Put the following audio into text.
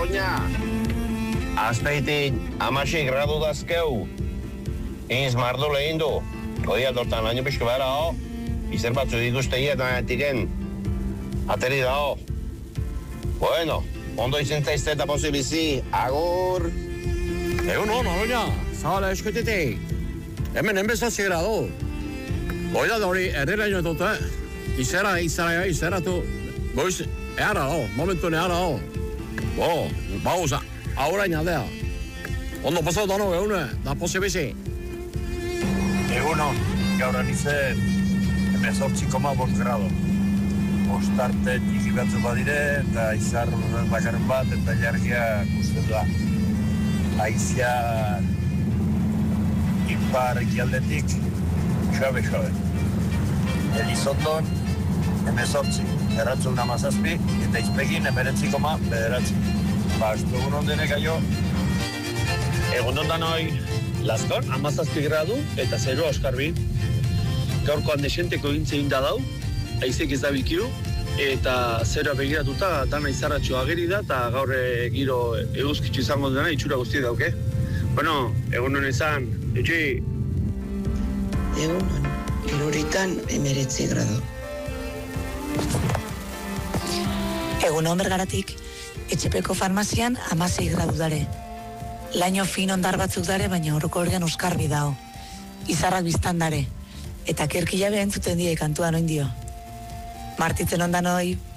Aloña. Azpeitik 16 gradu dazkeu. Iniz mardu lehin du. Hodi aldortan laino pixko behar hau. Izer batzu dituzte hietatik ateri da hau. Bueno, ondo izan zaizte eta posibizi. Agur. Egun hon, Aloña. Zabala eskuetetik. Hemen enbezatzi gradu. Goida da hori erderaino dute. Izeratu. Goiz, eara hau, momentu eara hau. Bauza, aurain aldea. Ondo pasau dano egune, da posibizi. Egun hon, gaur anizen 18,5 grado. Ostarte txiki batzu badire, eta izar bakarren bat, eta jargia guztetu da. Aizia ipar ekialdetik, xoabe. Elizondon, 18, erratzun 17, eta izpegin 19,9. Estu egun ondenek aio. Egun ondan hoi, Lazkon, 17 gradu, eta 0 oskarbi. Gaurkoan desenteko gintzein da dau, aizek ez dabilkiu, eta 0 begiratuta, dana izarratxo ageri da, eta gaur giro eguzkitzu izango dena, itxura guzti dauke. Bueno, egun hon izan, etxi! Egun hon, Iruritan 19 gradu. Egun hon Bergaratik, Etxepeko farmazian 16 gradu dare. Laino fin ondar batzuk dare, baina horroko horrean uskarbi dao. Izarrak biztan dare, eta kerkila behentzuten die kantuan oin dio. Martitzen ondan hoi,